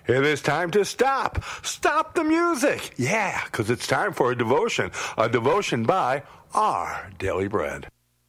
It is time to stop. Stop the music. Yeah, because it's time for a devotion by Our Daily Bread.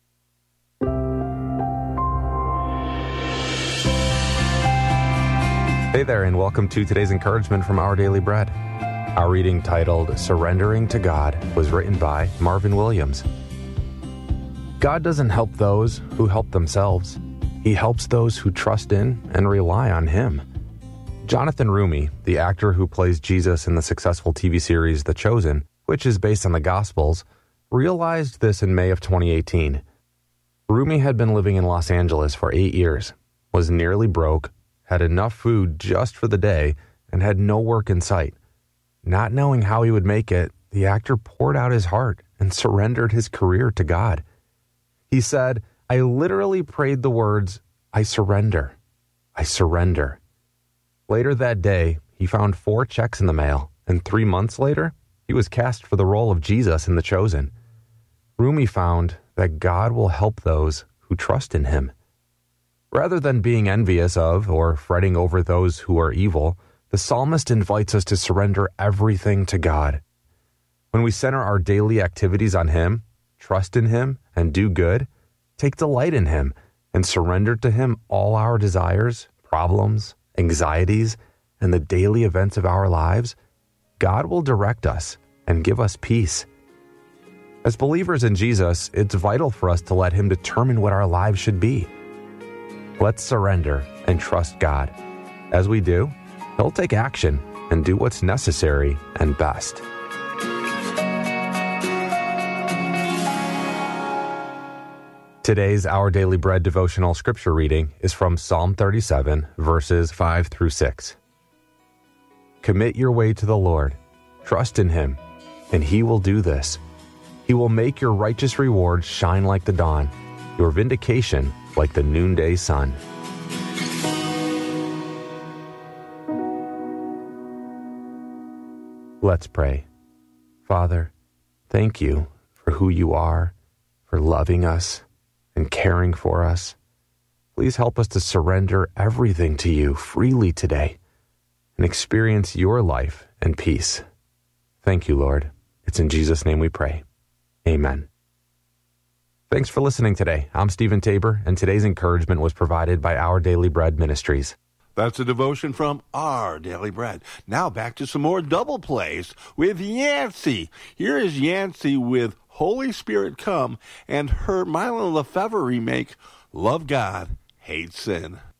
Hey there, and welcome to today's encouragement from Our Daily Bread. Our reading, titled Surrendering to God, was written by Marvin Williams. God doesn't help those who help themselves. He helps those who trust in and rely on Him. Jonathan Roumie, the actor who plays Jesus in the successful TV series The Chosen, which is based on the Gospels, realized this in May of 2018. Roumie had been living in Los Angeles for 8 years, was nearly broke, had enough food just for the day, and had no work in sight. Not knowing how he would make it, the actor poured out his heart and surrendered his career to God. He said, "I literally prayed the words, 'I surrender. I surrender.'" Later that day, he found 4 checks in the mail, and 3 months later, he was cast for the role of Jesus in The Chosen. Roumie found that God will help those who trust in Him. Rather than being envious of or fretting over those who are evil, the psalmist invites us to surrender everything to God. When we center our daily activities on Him, trust in Him, and do good, take delight in Him, and surrender to Him all our desires, problems, anxieties, and the daily events of our lives, God will direct us and give us peace. As believers in Jesus, it's vital for us to let Him determine what our lives should be. Let's surrender and trust God. As we do, He'll take action and do what's necessary and best. Today's Our Daily Bread devotional scripture reading is from Psalm 37, verses 5 through 6. Commit your way to the Lord. Trust in Him, and He will do this. He will make your righteous reward shine like the dawn, your vindication like the noonday sun. Let's pray. Father, thank You for who You are, for loving us and caring for us. Please help us to surrender everything to You freely today and experience Your life and peace. Thank You, Lord. It's in Jesus' name we pray. Amen. Thanks for listening today. I'm Stephen Tabor, and today's encouragement was provided by Our Daily Bread Ministries. That's a devotion from Our Daily Bread. Now back to some more double plays with Yancey. Here is Yancey with Holy Spirit Come and her Mylon Lefevre remake, Love God, Hate Sin.